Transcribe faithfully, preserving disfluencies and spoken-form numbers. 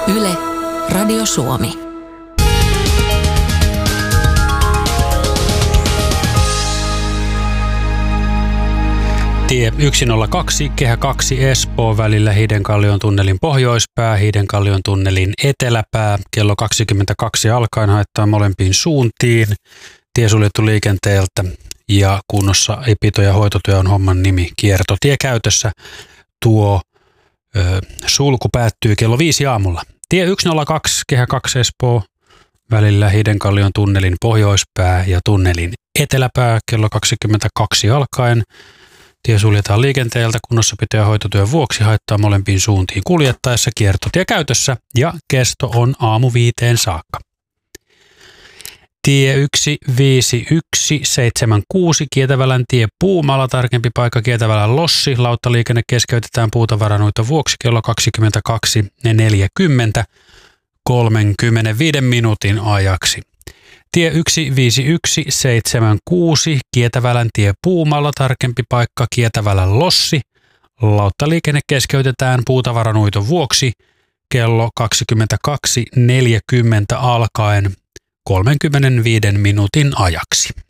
Yle, Radio Suomi. Tie yksi nolla kaksi, kehä kaksi Espoo välillä Hiidenkallion tunnelin pohjoispää, Hiidenkallion tunnelin eteläpää. Kello kaksikymmentäkaksi alkaen haettaa molempiin suuntiin. Tie suljettu liikenteeltä ja kunnossa pito- ja hoitotyö on homman nimi. Kiertotie käytössä. Tuo ö, sulku päättyy kello viisi aamulla. Tie yksi nolla kaksi, kehä kaksi Espoo välillä Hiidenkallion tunnelin pohjoispää ja tunnelin eteläpää. Kello kaksikymmentäkaksi alkaen. Tie suljetaan liikenteeltä kunnossapito- ja hoitotyön vuoksi, haittaa molempiin suuntiin kuljettaessa. Kiertotie käytössä ja kesto on aamu viiteen saakka. Tie yksi viisi yksi seitsemän kuusi, Kietävälän tie Puumala, tarkempi paikka Kietävälän Lossi. Lauttaliikenne keskeytetään puutavaranuiton vuoksi kello kaksikymmentäkaksi neljäkymmentä kolmekymmentäviisi minuutin ajaksi. Tie yksi viisi yksi seitsemän kuusi, Kietävälän tie Puumala, tarkempi paikka Kietävälän Lossi. Lauttaliikenne keskeytetään puutavaranuiton vuoksi kello kaksikymmentäkaksi neljäkymmentä alkaen kolmekymmentäviisi minuutin ajaksi.